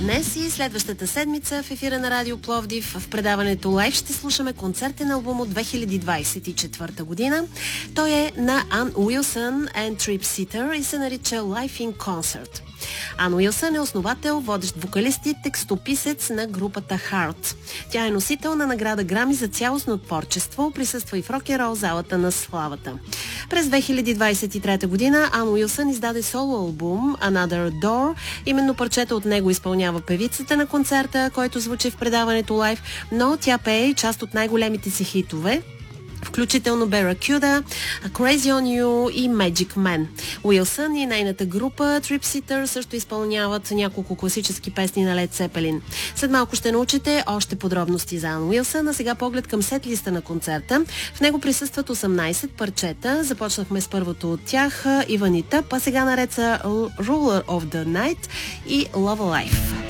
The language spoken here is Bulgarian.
Днес и следващата седмица в ефира на Радио Пловдив в предаването Live ще слушаме концертен албум от 2024 година. Той е на Ан Уилсън and Trip Sitter и се нарича Live in Concert. Ан Уилсън е основател, водещ вокалист и текстописец на групата Heart. Тя е носител на награда Грами за цялостно творчество, присъства и в рок-н-рол залата на славата. През 2023 година Ан Уилсън издаде соло албум Another Door. Именно парчета от него изпълнява певицата на концерта, който звучи в предаването Live, но тя пее и част от най-големите си хитове, включително Barracuda, Crazy on You и Magic Man. Уилсън и нейната група Trip Sitter също изпълняват няколко класически песни на Led Zeppelin. След малко ще научите още подробности за Ан Уилсън, а сега поглед към сет-листа на концерта. В него присъстват 18 парчета. Започнахме с първото от тях, Иванита, а сега наред са Ruler of the Night и Love Alive.